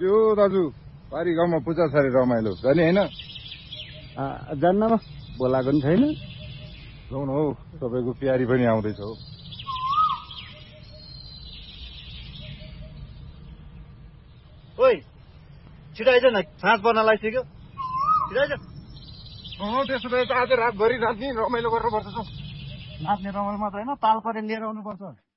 त्यो दाजु पारी गाउँमा पूजा छ अरे रमाइलो जाने होइन? जान्न म बोलाएको नि छैन। जाउँ न हौ, तपाईँको प्यारी पनि आउँदैछ हौ। ओइ छिटो आइज न, साँझ पर्न लागिसक्यो, छिटो आइज। त्यसो भए त आज रातभरि नाच्ने रमाइलो गर्नुपर्छ। नाच्ने रमाइलो मात्र होइन, ताल परे लिएर आउनुपर्छ।